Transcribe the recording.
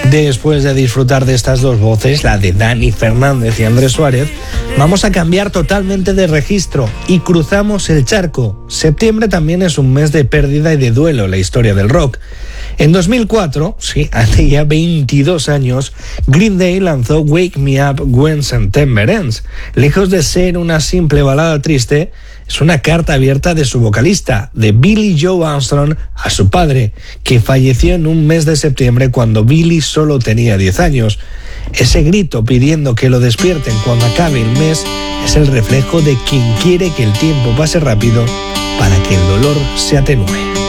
Después de disfrutar de estas dos voces, la de Dani Fernández y Andrés Suárez, vamos a cambiar totalmente de registro y cruzamos el charco. Septiembre también es un mes de pérdida y de duelo en la historia del rock. En 2004, sí, hace ya 22 años, Green Day lanzó Wake Me Up When September Ends. Lejos de ser una simple balada triste, es una carta abierta de su vocalista, de Billy Joe Armstrong, a su padre, que falleció en un mes de septiembre cuando Billy solo tenía 10 años. Ese grito pidiendo que lo despierten cuando acabe el mes es el reflejo de quien quiere que el tiempo pase rápido para que el dolor se atenúe.